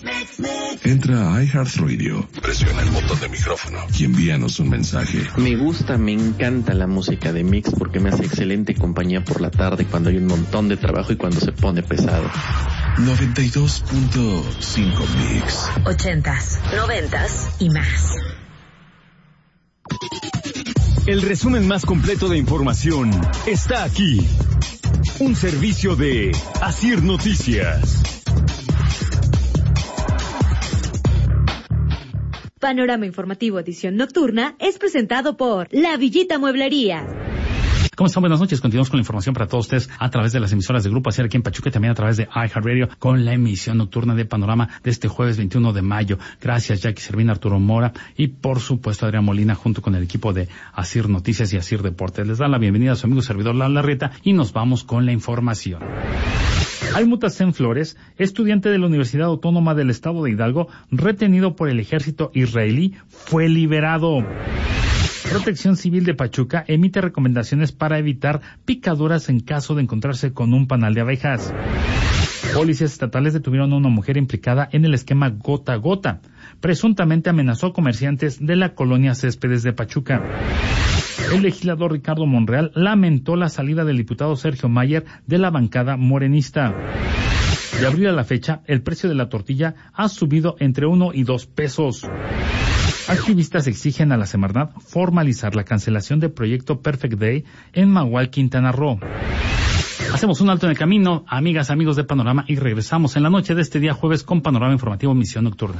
Entra a iHeartRadio, presiona el botón de micrófono y envíanos un mensaje. Me encanta la música de Mix porque me hace excelente compañía por la tarde cuando hay un montón de trabajo y cuando se pone pesado. 92.5 Mix. 80s, 90s y más. El resumen más completo de información está aquí. Un servicio de Asir Noticias. Panorama Informativo edición nocturna es presentado por La Villita Mueblería. ¿Cómo están? Buenas noches. Continuamos con la información para todos ustedes a través de las emisoras de Grupo Asir aquí en Pachuca y también a través de iHeartRadio con la emisión nocturna de Panorama de este jueves 21 de mayo. Gracias, Jackie Servín, Arturo Mora y, por supuesto, Adrián Molina junto con el equipo de Asir Noticias y Asir Deportes. Les dan la bienvenida a su amigo servidor Lalo Larrieta y nos vamos con la información. Almutacén Flores, estudiante de la Universidad Autónoma del Estado de Hidalgo, retenido por el ejército israelí, fue liberado. Protección Civil de Pachuca emite recomendaciones para evitar picaduras en caso de encontrarse con un panal de abejas. Policías estatales detuvieron a una mujer implicada en el esquema Gota a Gota. Presuntamente amenazó a comerciantes de la colonia Céspedes de Pachuca. El legislador Ricardo Monreal lamentó la salida del diputado Sergio Mayer de la bancada morenista. De abril a la fecha, el precio de la tortilla ha subido entre 1 y 2 pesos. Activistas exigen a la Semarnat formalizar la cancelación del proyecto Perfect Day en Magual, Quintana Roo. Hacemos un alto en el camino, amigas, amigos de Panorama, y regresamos en la noche de este día jueves con Panorama Informativo Misión Nocturna.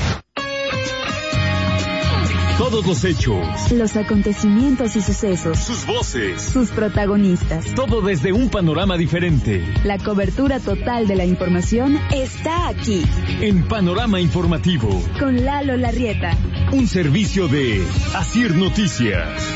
Todos los hechos, los acontecimientos y sucesos, sus voces, sus protagonistas, todo desde un panorama diferente. La cobertura total de la información está aquí. En Panorama Informativo, con Lalo Larrieta. Un servicio de Asir Noticias.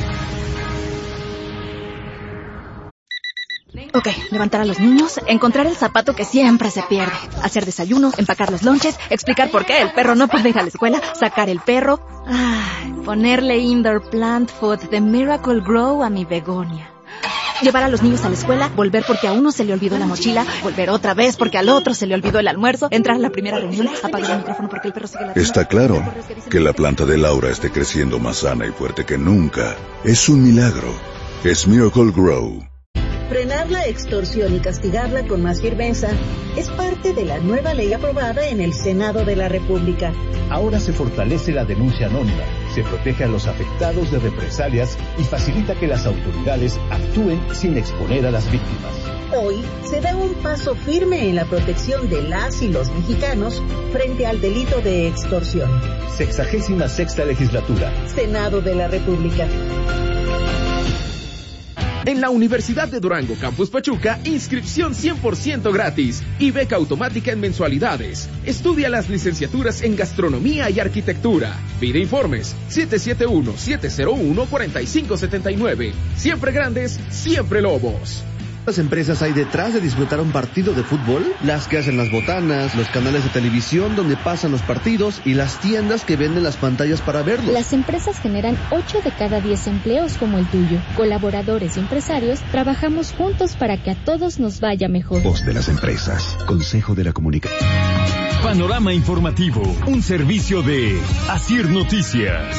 Ok, levantar a los niños, encontrar el zapato que siempre se pierde, hacer desayuno, empacar los lonches, explicar por qué el perro no puede ir a la escuela, sacar el perro, ponerle indoor plant food de Miracle Grow a mi begonia. Llevar a los niños a la escuela, volver porque a uno se le olvidó la mochila, volver otra vez porque al otro se le olvidó el almuerzo, entrar a la primera reunión, apagar el micrófono porque el perro sigue ladrando. Está claro que la planta de Laura esté creciendo más sana y fuerte que nunca. Es un milagro. Es Miracle Grow. Frenar la extorsión y castigarla con más firmeza es parte de la nueva ley aprobada en el Senado de la República. Ahora se fortalece la denuncia anónima, se protege a los afectados de represalias y facilita que las autoridades actúen sin exponer a las víctimas. Hoy se da un paso firme en la protección de las y los mexicanos frente al delito de extorsión. 66ª Legislatura. Senado de la República. En la Universidad de Durango, Campus Pachuca, inscripción 100% gratis y beca automática en mensualidades. Estudia las licenciaturas en Gastronomía y Arquitectura. Pide informes 771-701-4579. Siempre grandes, siempre lobos. ¿Cuántas empresas hay detrás de disfrutar un partido de fútbol? Las que hacen las botanas, los canales de televisión donde pasan los partidos y las tiendas que venden las pantallas para verlos. Las empresas generan 8 de cada 10 empleos como el tuyo. Colaboradores y empresarios trabajamos juntos para que a todos nos vaya mejor. Voz de las empresas. Consejo de la Comunicación. Panorama Informativo. Un servicio de Asir Noticias.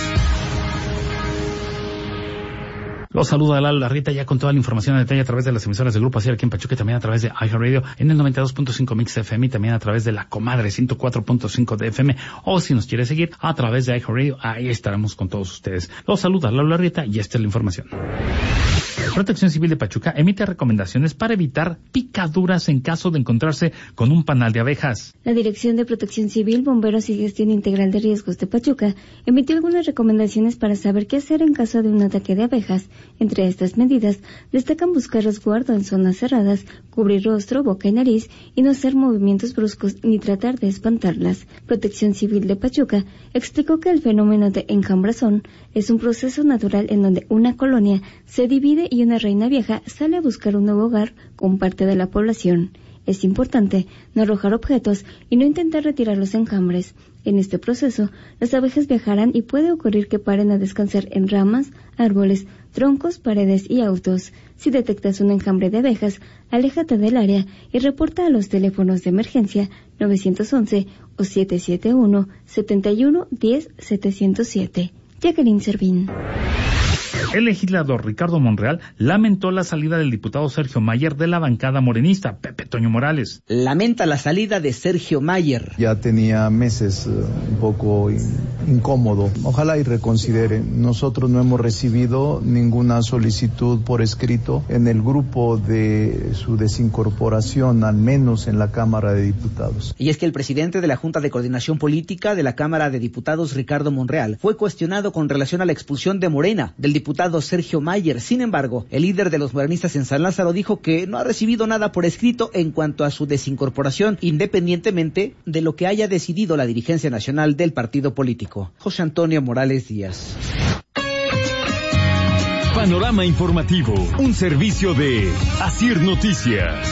Los saluda Lalo Larrieta ya con toda la información en detalle a través de las emisoras del Grupo Asir aquí en Pachuca y también a través de iHeartRadio en el 92.5 Mix FM y también a través de La Comadre 104.5 de FM, o si nos quiere seguir a través de iHeartRadio, ahí estaremos con todos ustedes. Los saluda Lalo Larrieta y esta es la información. Protección Civil de Pachuca emite recomendaciones para evitar picaduras en caso de encontrarse con un panal de abejas. La Dirección de Protección Civil, Bomberos y Gestión Integral de Riesgos de Pachuca emitió algunas recomendaciones para saber qué hacer en caso de un ataque de abejas. Entre estas medidas, destacan buscar resguardo en zonas cerradas, cubrir rostro, boca y nariz y no hacer movimientos bruscos ni tratar de espantarlas. Protección Civil de Pachuca explicó que el fenómeno de enjambrazón es un proceso natural en donde una colonia se divide y una reina vieja sale a buscar un nuevo hogar con parte de la población. Es importante no arrojar objetos y no intentar retirar los enjambres. En este proceso, las abejas viajarán y puede ocurrir que paren a descansar en ramas, árboles, troncos, paredes y autos. Si detectas un enjambre de abejas, aléjate del área y reporta a los teléfonos de emergencia 911 o 771-71-10-707. Jacqueline Servín. El legislador Ricardo Monreal lamentó la salida del diputado Sergio Mayer de la bancada morenista, Pepe Toño Morales. Lamenta la salida de Sergio Mayer. Ya tenía meses un poco incómodo. Ojalá y reconsidere. Nosotros no hemos recibido ninguna solicitud por escrito en el grupo de su desincorporación, al menos en la Cámara de Diputados. Y es que el presidente de la Junta de Coordinación Política de la Cámara de Diputados, Ricardo Monreal, fue cuestionado con relación a la expulsión de Morena del diputado Sergio Mayer. Sin embargo, el líder de los morenistas en San Lázaro dijo que no ha recibido nada por escrito en cuanto a su desincorporación, independientemente de lo que haya decidido la dirigencia nacional del partido político. José Antonio Morales Díaz. Panorama informativo, un servicio de Asir Noticias.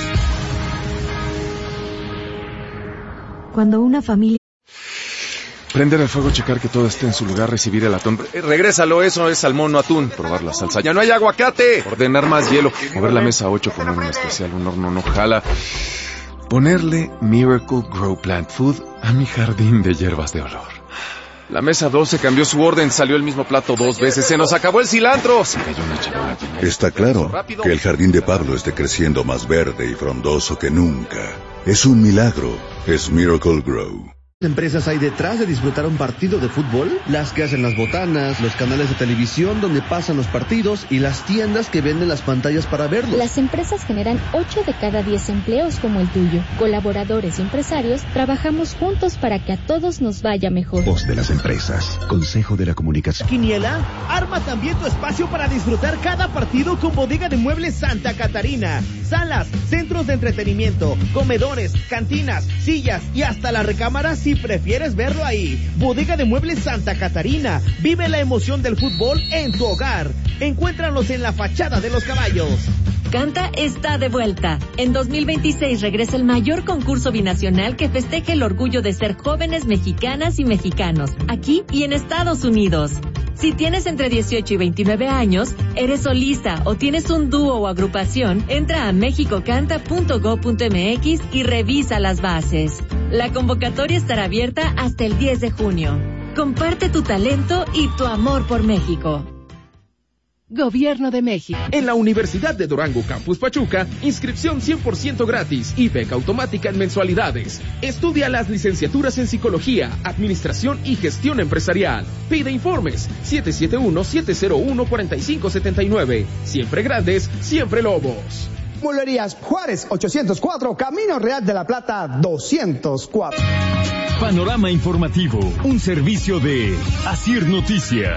Cuando una familia... Prender el fuego, checar que todo esté en su lugar, recibir el atún. Regrésalo, eso es salmón, no atún. Probar la salsa. ¡Ya no hay aguacate! Ordenar más hielo. Mover la mesa 8, poner un especial, un horno no jala. Ponerle Miracle Grow Plant Food a mi jardín de hierbas de olor. La mesa 12 cambió su orden, salió el mismo plato 2 veces. ¡Se nos acabó el cilantro! Se cayó una charola. Está claro que el jardín de Pablo esté creciendo más verde y frondoso que nunca. Es un milagro. Es Miracle Grow. ¿Qué empresas hay detrás de disfrutar un partido de fútbol? Las que hacen las botanas, los canales de televisión donde pasan los partidos y las tiendas que venden las pantallas para verlos. Las empresas generan 8 de cada 10 empleos como el tuyo. Colaboradores y empresarios trabajamos juntos para que a todos nos vaya mejor. Voz de las empresas. Consejo de la Comunicación. Quiniela, arma también tu espacio para disfrutar cada partido con Bodega de Muebles Santa Catarina. Salas, centros de entretenimiento, comedores, cantinas, sillas y hasta la recámara si prefieres verlo ahí. Bodega de Muebles Santa Catarina. Vive la emoción del fútbol en tu hogar. Encuéntranos en la fachada de los caballos. Canta está de vuelta. En 2026 regresa el mayor concurso binacional que festeja el orgullo de ser jóvenes mexicanas y mexicanos, aquí y en Estados Unidos. Si tienes entre 18 y 29 años, eres solista o tienes un dúo o agrupación, entra a mexicocanta.go.mx y revisa las bases. La convocatoria estará abierta hasta el 10 de junio. Comparte tu talento y tu amor por México. Gobierno de México. En la Universidad de Durango Campus Pachuca, inscripción 100% gratis y beca automática en mensualidades. Estudia las licenciaturas en Psicología, Administración y Gestión Empresarial. Pide informes 771-701-4579. Siempre grandes, siempre lobos. Mueblerías Juárez 804, Camino Real de la Plata 204. Panorama informativo, un servicio de Asir Noticias.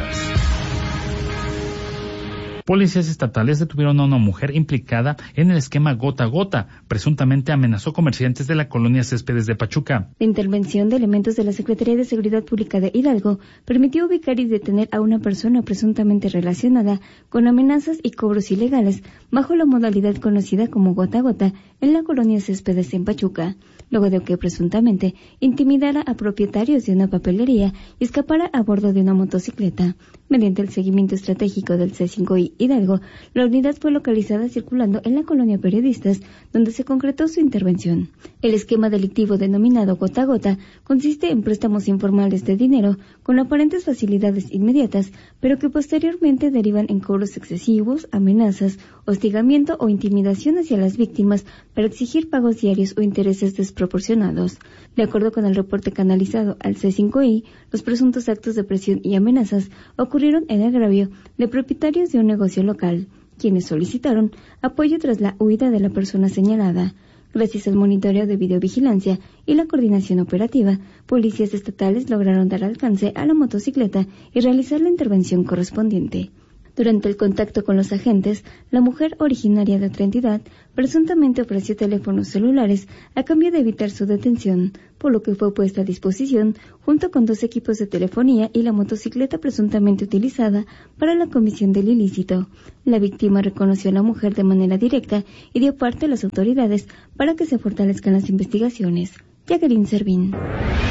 Policías estatales detuvieron a una mujer implicada en el esquema Gota a Gota. Presuntamente amenazó comerciantes de la colonia Céspedes de Pachuca. La intervención de elementos de la Secretaría de Seguridad Pública de Hidalgo permitió ubicar y detener a una persona presuntamente relacionada con amenazas y cobros ilegales bajo la modalidad conocida como Gota a Gota en la colonia Céspedes en Pachuca, luego de que presuntamente intimidara a propietarios de una papelería y escapara a bordo de una motocicleta. Mediante el seguimiento estratégico del C5I Hidalgo, la unidad fue localizada circulando en la colonia Periodistas, donde se concretó su intervención. El esquema delictivo denominado Gota a Gota consiste en préstamos informales de dinero con aparentes facilidades inmediatas, pero que posteriormente derivan en cobros excesivos, amenazas, hostigamiento o intimidación hacia las víctimas para exigir pagos diarios o intereses desproporcionados. De acuerdo con el reporte canalizado al C5I, los presuntos actos de presión y amenazas ocurrieron en agravio de propietarios de un negocio local, quienes solicitaron apoyo tras la huida de la persona señalada. Gracias al monitoreo de videovigilancia y la coordinación operativa, policías estatales lograron dar alcance a la motocicleta y realizar la intervención correspondiente. Durante el contacto con los agentes, la mujer originaria de otra entidad presuntamente ofreció teléfonos celulares a cambio de evitar su detención, por lo que fue puesta a disposición junto con 2 equipos de telefonía y la motocicleta presuntamente utilizada para la comisión del ilícito. La víctima reconoció a la mujer de manera directa y dio parte a las autoridades para que se fortalezcan las investigaciones. Jacqueline Servín.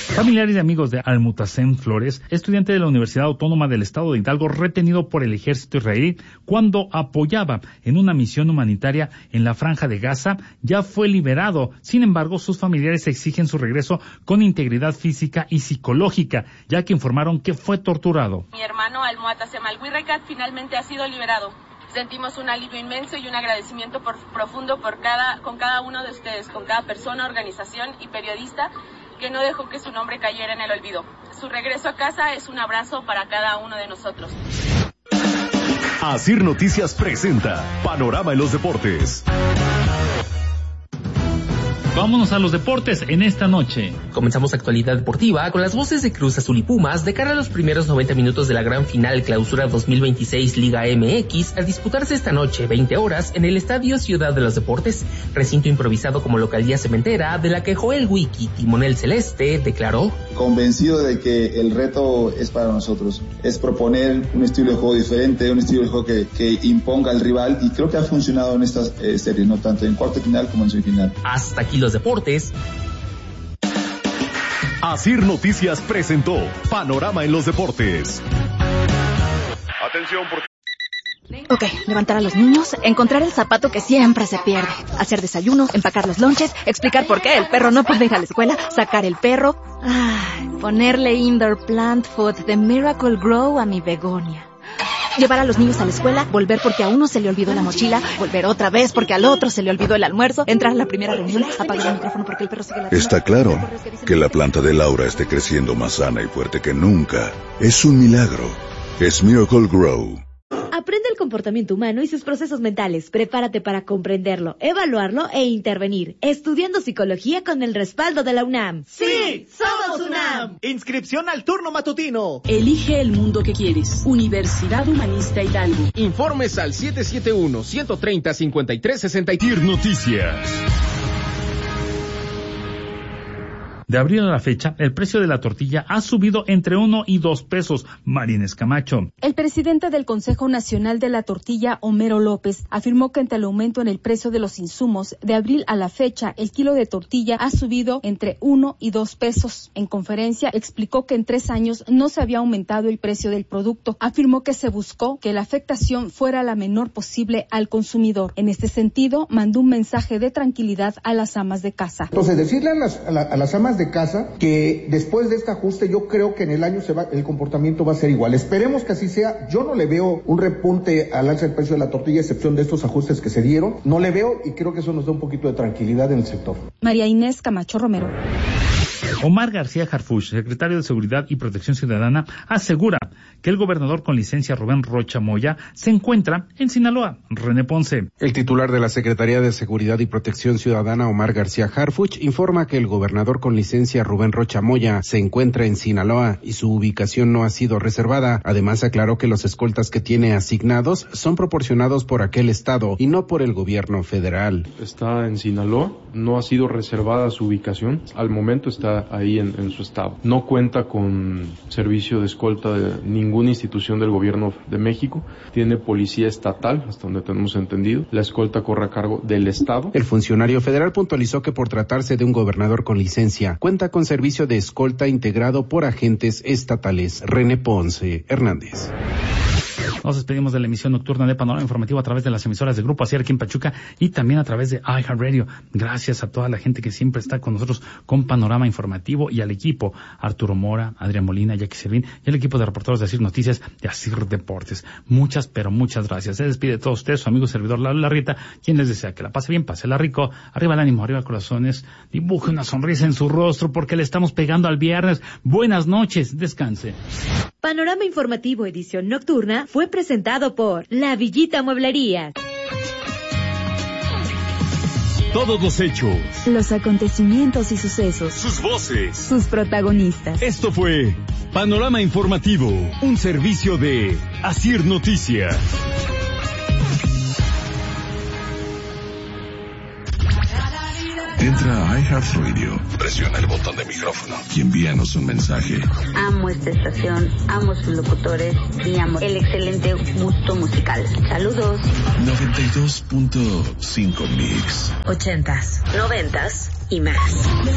Familiares y amigos de Al-Mutasem Flores, estudiante de la Universidad Autónoma del Estado de Hidalgo, retenido por el ejército israelí cuando apoyaba en una misión humanitaria en la Franja de Gaza, ya fue liberado. Sin embargo, sus familiares exigen su regreso con integridad física y psicológica, ya que informaron que fue torturado. Mi hermano Al-Mutasem Al-Wirrekat finalmente ha sido liberado. Sentimos un alivio inmenso y un agradecimiento profundo con cada uno de ustedes, con cada persona, organización y periodista que no dejó que su nombre cayera en el olvido. Su regreso a casa es un abrazo para cada uno de nosotros. Asir Noticias presenta Panorama en los Deportes. Vámonos a los deportes en esta noche. Comenzamos actualidad deportiva con las voces de Cruz Azul y Pumas de cara a los primeros 90 minutos de la gran final Clausura 2026 Liga MX a disputarse esta noche 20 horas en el Estadio Ciudad de los Deportes, recinto improvisado como localía cementera de la que Joel Wiki, timonel celeste, declaró: convencido de que el reto es para nosotros, es proponer un estilo de juego diferente, un estilo de juego que imponga al rival, y creo que ha funcionado en estas series, no tanto en cuarto final como en semifinal. Hasta aquí los deportes. Asir Noticias presentó Panorama en los Deportes. Atención Ok, levantar a los niños, encontrar el zapato que siempre se pierde, hacer desayuno, empacar los lonches, explicar por qué el perro no puede ir a la escuela, sacar el perro, ponerle indoor plant food de Miracle Grow a mi begonia. Llevar a los niños a la escuela, volver porque a uno se le olvidó la mochila, volver otra vez porque al otro se le olvidó el almuerzo, entrar a la primera reunión, apagar el micrófono porque el perro sigue la... Está claro que la planta de Laura esté creciendo más sana y fuerte que nunca. Es un milagro. Es Miracle Grow. Aprende el comportamiento humano y sus procesos mentales. Prepárate para comprenderlo, evaluarlo e intervenir. Estudiando psicología con el respaldo de la UNAM. ¡Sí! ¡Somos UNAM! Inscripción al turno matutino. Elige el mundo que quieres. Universidad Humanista Hidalgo. Informes al 771-130-5360. Asir Noticias. De abril a la fecha, el precio de la tortilla ha subido entre 1 y 2 pesos. Marines Camacho. El presidente del Consejo Nacional de la Tortilla, Homero López, afirmó que ante el aumento en el precio de los insumos, de abril a la fecha, el kilo de tortilla ha subido entre 1 y 2 pesos. En conferencia, explicó que en 3 años no se había aumentado el precio del producto. Afirmó que se buscó que la afectación fuera la menor posible al consumidor. En este sentido, mandó un mensaje de tranquilidad a las amas de casa. Entonces, decirle a las amas de casa que después de este ajuste yo creo que en el año el comportamiento va a ser igual. Esperemos que así sea. Yo no le veo un repunte al alza del precio de la tortilla, a excepción de estos ajustes que se dieron. No le veo, y creo que eso nos da un poquito de tranquilidad en el sector. María Inés Camacho Romero. Omar García Harfuch, secretario de Seguridad y Protección Ciudadana, asegura que el gobernador con licencia Rubén Rocha Moya se encuentra en Sinaloa. René Ponce. El titular de la Secretaría de Seguridad y Protección Ciudadana, Omar García Harfuch, informa que el gobernador con licencia Rubén Rocha Moya se encuentra en Sinaloa y su ubicación no ha sido reservada. Además, aclaró que los escoltas que tiene asignados son proporcionados por aquel estado y no por el gobierno federal. Está en Sinaloa, no ha sido reservada su ubicación. Al momento está ahí en su estado. No cuenta con servicio de escolta de ninguna institución del gobierno de México. Tiene policía estatal, hasta donde tenemos entendido. La escolta corre a cargo del estado. El funcionario federal puntualizó que por tratarse de un gobernador con licencia, cuenta con servicio de escolta integrado por agentes estatales. René Ponce Hernández. Nos despedimos de la emisión nocturna de Panorama Informativo a través de las emisoras de Grupo Asir aquí en Pachuca y también a través de iHeartRadio. Gracias a toda la gente que siempre está con nosotros con Panorama Informativo y al equipo Arturo Mora, Adrián Molina, Jackie Servín y el equipo de reporteros de Asir Noticias de Asir Deportes. Muchas, pero muchas gracias. Se despide de todos ustedes su amigo servidor Lalo Larrieta, quien les desea que la pase bien, pásela rico, arriba el ánimo, arriba el corazones, dibuje una sonrisa en su rostro porque le estamos pegando al viernes. Buenas noches, descanse. Panorama Informativo edición nocturna fue presentado por La Villita Mueblería. Todos los hechos, los acontecimientos y sucesos, sus voces, sus protagonistas. Esto fue Panorama Informativo, un servicio de Asir Noticias. Entra a iHeartRadio, presiona el botón de micrófono y envíanos un mensaje. Amo esta estación, amo sus locutores y amo el excelente gusto musical. Saludos. 92.5 Mix. 80s, 90s y más.